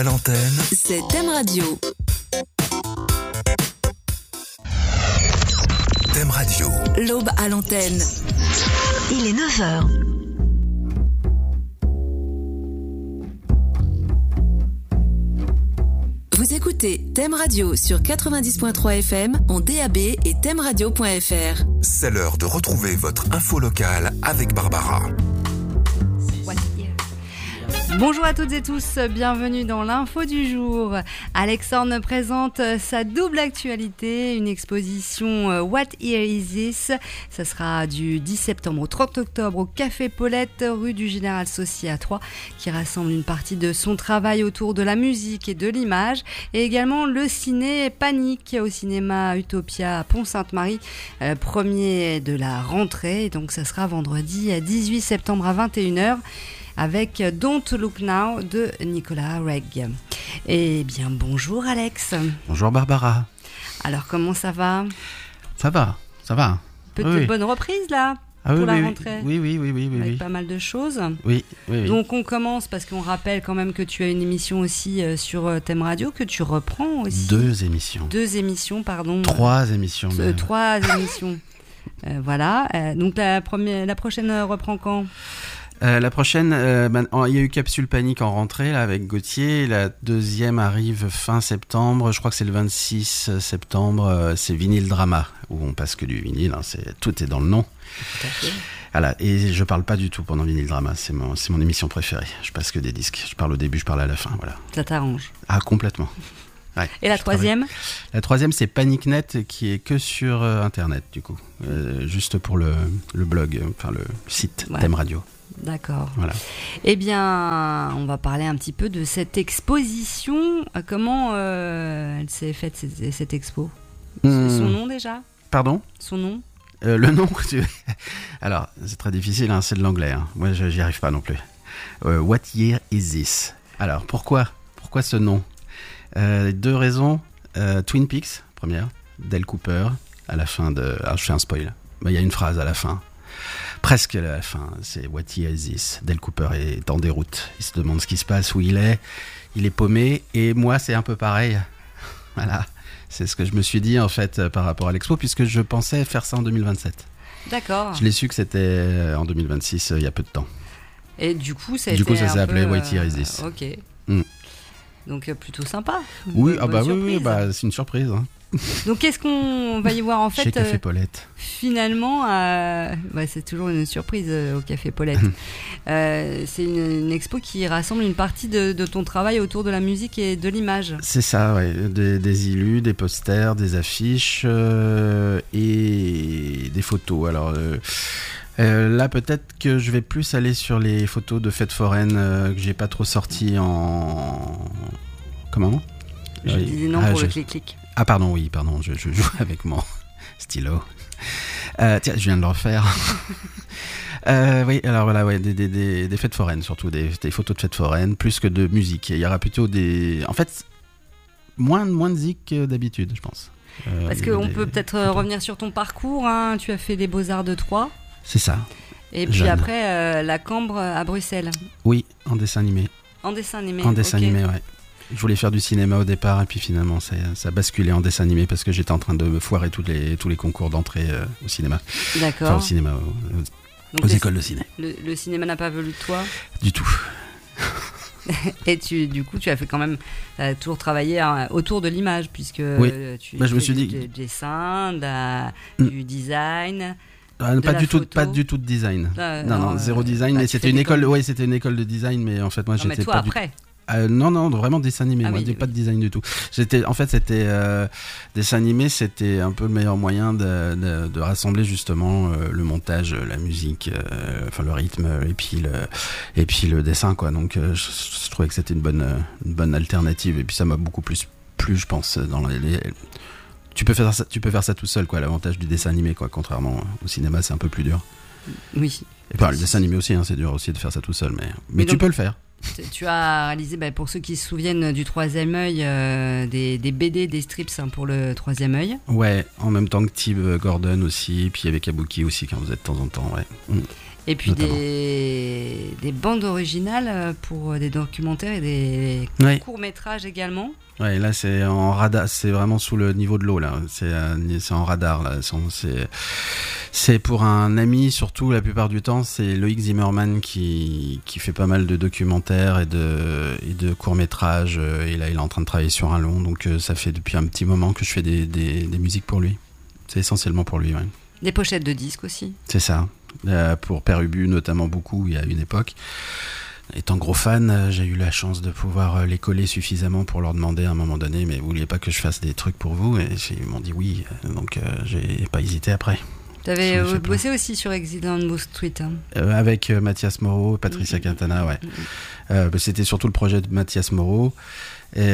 À l'antenne, c'est Thème Radio. Thème Radio. L'aube à l'antenne. Il est 9h. Vous écoutez Thème Radio sur 90.3 FM en DAB et thèmeradio.fr. C'est l'heure de retrouver votre info locale avec Barbara. Bonjour à toutes et tous, bienvenue dans l'info du jour. Alexandre présente sa double actualité, une exposition What Year Is This? Ça sera du 10 septembre au 30 octobre au Café Paulette, rue du Général Saucier à Troyes, qui rassemble une partie de son travail autour de la musique et de l'image, et également le ciné Panique au cinéma Utopia à Pont-Sainte-Marie, premier de la rentrée, donc ça sera vendredi 18 septembre à 21h. Avec Don't Look Now de Nicolas Reg. Eh bien, bonjour Alex. Bonjour Barbara. Alors, comment ça va ? Ça va. Petite bonne reprise là pour la rentrée. Oui. Avec pas mal de choses. Oui. Donc, on commence parce qu'on rappelle quand même que tu as une émission aussi sur Thème Radio, que tu reprends aussi. Deux émissions. Trois émissions. Voilà. Donc, la prochaine reprend quand ? La prochaine, il y a eu Capsule Panique en rentrée là, avec Gauthier. La deuxième arrive fin septembre. Je crois que c'est le 26 septembre. C'est Vinyle Drama, où on passe que du vinyle. Hein, tout est dans le nom. Tout à fait. Voilà, et je parle pas du tout pendant Vinyle Drama. C'est mon émission préférée. Je passe que des disques. Je parle au début, je parle à la fin. Voilà. Ça t'arrange ? Ah, complètement. Ouais, et la troisième ? La troisième, c'est Panique Net, qui est que sur Internet, du coup. Juste pour le blog, enfin le site Thème Radio. D'accord. Voilà. Eh bien, on va parler un petit peu de cette exposition. Comment elle s'est faite, cette expo ? Son nom déjà ? Pardon ? Son nom ? Le nom Alors, c'est très difficile, hein, c'est de l'anglais. Hein. Moi, j'y arrive pas non plus. What Year Is This ? Alors, pourquoi ce nom ? Deux raisons. Twin Peaks, première. Dale Cooper, à la fin de... Alors, je fais un spoil. Il y a une phrase à la fin. Presque à la fin, c'est What Year Is This? Dale Cooper est en déroute. Il se demande ce qui se passe, où il est paumé. Et moi, c'est un peu pareil. Voilà, c'est ce que je me suis dit en fait par rapport à l'expo, puisque je pensais faire ça en 2027. D'accord. Je l'ai su que c'était en 2026, il y a peu de temps. Et du coup, ça s'est appelé What Year Is This? Ok. Donc plutôt sympa. Oui, c'est une surprise. Hein. Donc qu'est-ce qu'on va y voir en fait chez Café Paulette. Finalement, c'est toujours une surprise au Café Paulette. C'est une expo qui rassemble une partie de ton travail autour de la musique et de l'image. C'est ça, ouais. Des illus, des posters, des affiches et des photos. Alors là, peut-être que je vais plus aller sur les photos de fêtes foraines que j'ai pas trop sorties en... Comment ? Je disais non pour le clic-clic. Ah pardon, je joue avec mon stylo. Tiens, je viens de le refaire. Oui, alors voilà, ouais, des fêtes foraines, surtout des photos de fêtes foraines, plus que de musique. Il y aura plutôt en fait, moins de zik que d'habitude, je pense. Parce qu'on peut peut-être revenir sur ton parcours. Hein. Tu as fait les Beaux-Arts de Troyes. C'est ça. Et puis après, la Cambre à Bruxelles. Oui, en dessin animé. En dessin animé, ouais. Je voulais faire du cinéma au départ et puis finalement ça a basculé en dessin animé parce que j'étais en train de me foirer tous les concours d'entrée au cinéma. D'accord. Enfin au cinéma, aux écoles de ciné. Le cinéma n'a pas voulu de toi ? Du tout. Et du coup tu as fait quand même, tu as toujours travaillé autour de l'image puisque tu je me suis dit du dessin, du design. Pas du tout de design. Non, zéro design. Mais c'était une école de design, mais en fait moi j'étais toi, pas après. Non, vraiment dessin animé. Moi, pas de design du tout. Dessin animé, c'était un peu le meilleur moyen de rassembler justement le montage, la musique, le rythme et puis le dessin, quoi. Donc, je trouvais que c'était une bonne alternative. Et puis ça m'a beaucoup plus plu, je pense, dans Tu peux faire ça tout seul, quoi. L'avantage du dessin animé, quoi. Contrairement au cinéma, c'est un peu plus dur. Oui. Et le dessin animé aussi, hein, c'est dur aussi de faire ça tout seul, mais tu peux le faire. Tu as réalisé, pour ceux qui se souviennent du Troisième œil, des BD, des strips pour le Troisième œil. Ouais, en même temps que Tib Gordon aussi, puis avec Kabuki aussi quand vous êtes de temps en temps, ouais. Et puis Notamment. des bandes originales pour des documentaires et des Ouais. courts-métrages également. Ouais, là c'est en radar, c'est vraiment sous le niveau de l'eau là. C'est en radar là. C'est pour un ami surtout la plupart du temps. C'est Loïc Zimmerman qui fait pas mal de documentaires et de courts métrages. Et là il est en train de travailler sur un long. Donc ça fait depuis un petit moment que je fais des musiques pour lui. C'est essentiellement pour lui. Ouais. Des pochettes de disques aussi. C'est ça. Pour Père Ubu notamment beaucoup. Il y a une époque. Étant gros fan, j'ai eu la chance de pouvoir les coller suffisamment pour leur demander à un moment donné, mais vous vouliez pas que je fasse des trucs pour vous? Et ils m'ont dit oui, donc j'ai pas hésité après. Tu avais bossé aussi sur Exit on Wall Street. Hein. Avec Mathias Moreau, Patricia Quintana, ouais. C'était surtout le projet de Mathias Moreau. Et,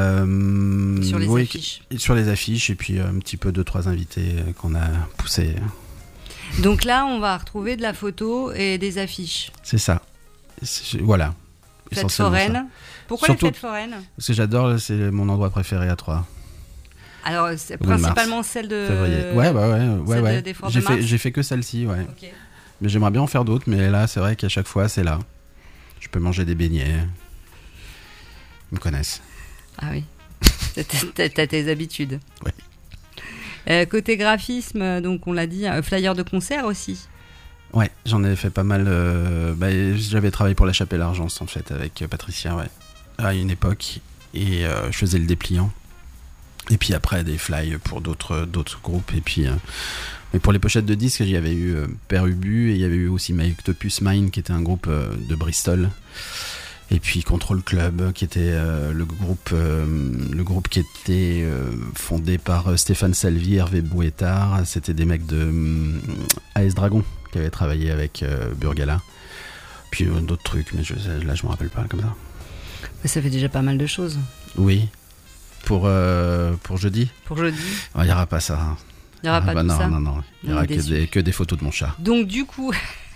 sur les oui, affiches. Sur les affiches, et puis un petit peu 2-3 invités qu'on a poussés. Donc là, on va retrouver de la photo et des affiches. C'est ça. Voilà. Fête foraine. Pourquoi surtout, les fêtes foraines? Parce que j'adore, c'est mon endroit préféré à Troyes. Alors, c'est principalement celle de... Février. Ouais. Des Forts de Mars. J'ai fait que celle-ci, ouais. Okay. Mais j'aimerais bien en faire d'autres, mais là, c'est vrai qu'à chaque fois, c'est là. Je peux manger des beignets. Ils me connaissent. Ah oui. T'as tes habitudes. Ouais. Côté graphisme, donc on l'a dit, flyer de concert aussi. Ouais, j'en ai fait pas mal. J'avais travaillé pour La Chapelle Argence, en fait, avec Patricia, ouais, à une époque. Et je faisais le dépliant. Et puis après, des flyers pour d'autres groupes. Et puis, mais pour les pochettes de disques, il y avait eu Père Ubu et il y avait eu aussi My Octopus Mine, qui était un groupe de Bristol. Et puis Control Club, qui était le groupe qui était fondé par Stéphane Salvi, Hervé Bouettard. C'était des mecs de AS Dragon qui avaient travaillé avec Burgala. Puis d'autres trucs, mais là je me rappelle pas comme ça. Mais ça fait déjà pas mal de choses. Oui. Pour jeudi. Pour jeudi. Il n'y aura pas ça. Il n'y aura pas tout ça. Non. Il n'y aura que des photos de mon chat. Donc du coup,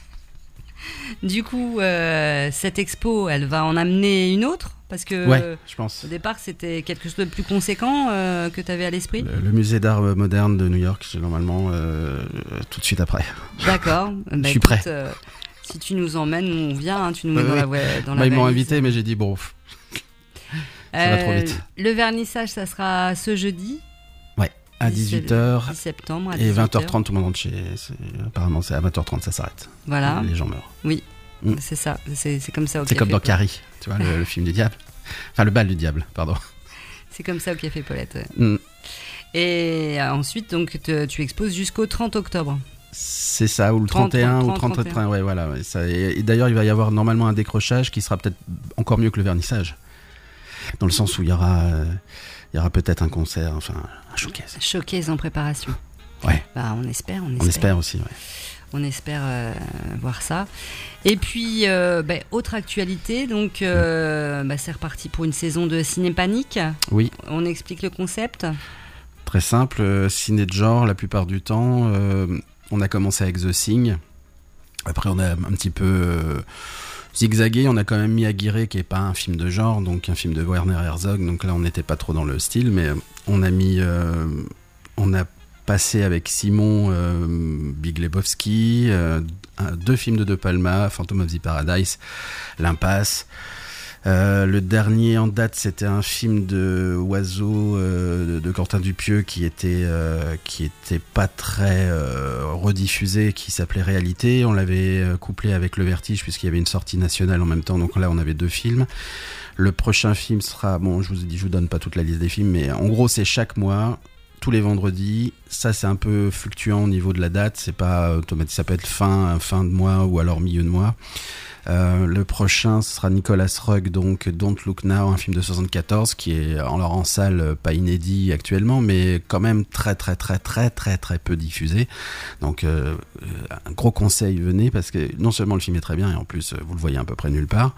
cette expo, elle va en amener une autre parce que ouais, je pense. Au départ, c'était quelque chose de plus conséquent que tu avais à l'esprit. Le musée d'art moderne de New York, j'ai normalement tout de suite après. D'accord. Je suis prêt. Si tu nous emmènes, on vient, hein, tu nous mets dans la ils valise. m'ont invité, mais j'ai dit bon, ça va trop vite. Le vernissage, ça sera ce jeudi. Ouais, à 18h. 10 septembre. Et 20h30, tout le monde rentre chez. Apparemment, c'est à 20h30, ça s'arrête. Voilà. Les gens meurent. Oui, c'est ça. C'est comme ça au C'est comme dans Carrie, tu vois, le film du diable. Enfin, le bal du diable, pardon. C'est comme ça au Café Paulette. Ouais. Et ensuite, donc, tu exposes jusqu'au 30 octobre. C'est ça, ou le 31, ou 31. Ouais, voilà. Ouais, ça, et d'ailleurs, il va y avoir normalement un décrochage qui sera peut-être encore mieux que le vernissage. Dans le sens où il y aura peut-être un concert, enfin, un showcase. Showcase en préparation. Ouais. Bah, on espère. On espère aussi, ouais. On espère voir ça. Et puis, autre actualité, donc c'est reparti pour une saison de Ciné Panique. Oui. On explique le concept. Très simple, ciné de genre la plupart du temps. On a commencé avec The Thing. Après, on a un petit peu zigzagué. On a quand même mis Aguirre, qui n'est pas un film de genre, donc un film de Werner Herzog. Donc là, on n'était pas trop dans le style, mais on a passé avec Simon Big Lebowski, 2 films de De Palma, Phantom of the Paradise, L'Impasse. Le dernier en date, c'était un film de Oiseau de Quentin Dupieux qui était pas très rediffusé, qui s'appelait Réalité. On l'avait couplé avec Le Vertige puisqu'il y avait une sortie nationale en même temps. Donc là, on avait 2 films. Le prochain film sera, bon, je vous donne pas toute la liste des films, mais en gros, c'est chaque mois. Tous les vendredis, ça c'est un peu fluctuant au niveau de la date, c'est pas automatique, ça peut être fin de mois ou alors milieu de mois. Le prochain sera Nicolas Roeg, donc Don't Look Now, un film de 74 qui est en salle, pas inédit actuellement, mais quand même très peu diffusé. Donc un gros conseil, venez, parce que non seulement le film est très bien et en plus vous le voyez à peu près nulle part.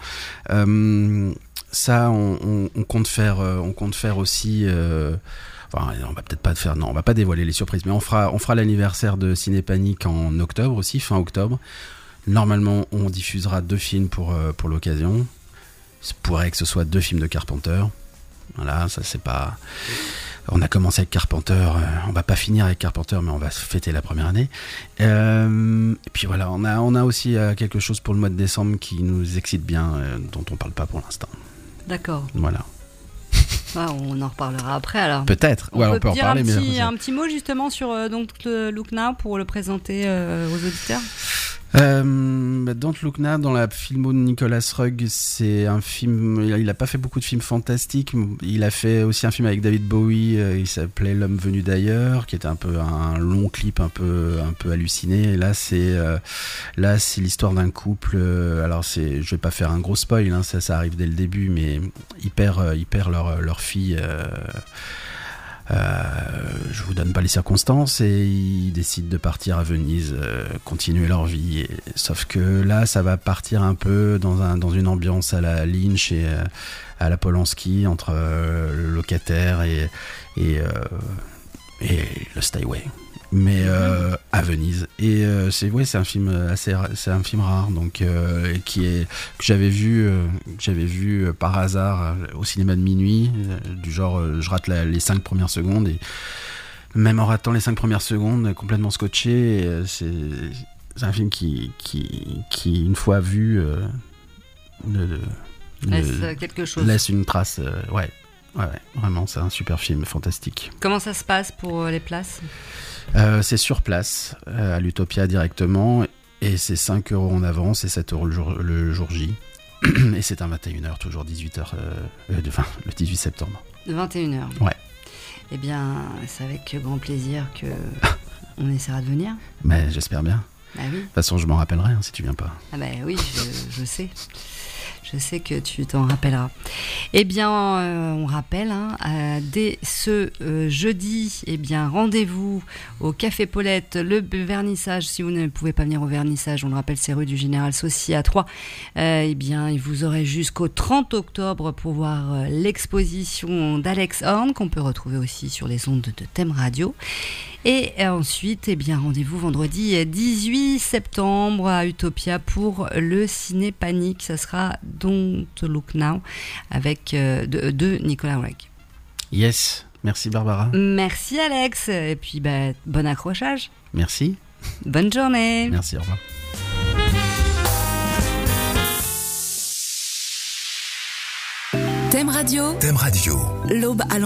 Ça on compte faire aussi. Enfin, on va peut-être pas faire, non, on va pas dévoiler les surprises, mais on fera l'anniversaire de Ciné Panique en octobre aussi, fin octobre. Normalement, on diffusera 2 films pour l'occasion. Il pourrait que ce soit 2 films de Carpenter. Voilà, ça c'est pas. On a commencé avec Carpenter, on va pas finir avec Carpenter, mais on va fêter la première année. Et puis voilà, on a aussi quelque chose pour le mois de décembre qui nous excite bien, dont on parle pas pour l'instant. D'accord. Voilà. On en reparlera après alors. Peut-être. On peut en parler. Un petit mot justement sur Don't Look Now pour le présenter aux auditeurs. Don't Look Now, dans la filmo de Nicholas Rugg, c'est un film. Il a pas fait beaucoup de films fantastiques. Il a fait aussi un film avec David Bowie. Il s'appelait L'homme venu d'ailleurs, qui était un peu un long clip un peu halluciné. Et là, c'est l'histoire d'un couple. Alors je vais pas faire un gros spoil. Hein, ça arrive dès le début, mais ils perdent leur fille. Je vous donne pas les circonstances et ils décident de partir à Venise, continuer leur vie. Sauf que là, ça va partir un peu dans une ambiance à la Lynch et à la Polanski entre le locataire et le Steinway. Mais à Venise. Et c'est un film c'est un film rare, donc que j'avais vu par hasard au cinéma de minuit, du genre je rate les 5 premières secondes, et même en ratant les 5 premières secondes, complètement scotché. C'est un film qui une fois vu laisse une trace. Ouais, vraiment, c'est un super film, fantastique. Comment ça se passe pour les places ? C'est sur place, à l'Utopia directement, et c'est 5 € en avance et 7 € le jour J. Et c'est à 21h, toujours 18h, le 18 septembre. 21h. Ouais. Eh bien, c'est avec grand plaisir que on essaiera de venir. Mais j'espère bien. Bah oui. De toute façon, je m'en rappellerai si tu viens pas. Ah bah oui, je sais. Je sais que tu t'en rappelleras. Eh bien, on rappelle, dès ce jeudi, eh bien, rendez-vous au Café Paulette, le vernissage. Si vous ne pouvez pas venir au vernissage, on le rappelle, c'est rue du Général Saucy à Troyes. Eh bien, vous aurez jusqu'au 30 octobre pour voir l'exposition d'Alex Horn, qu'on peut retrouver aussi sur les ondes de Thème Radio. Et ensuite, eh bien, rendez-vous vendredi 18 septembre à Utopia pour le Ciné Panique. Ça sera Don't Look Now avec de Nicolas Rugg. Yes, merci Barbara. Merci Alex, et puis bon accrochage. Merci. Bonne journée. Merci, au revoir. Thème Radio. Thème Radio. L'aube à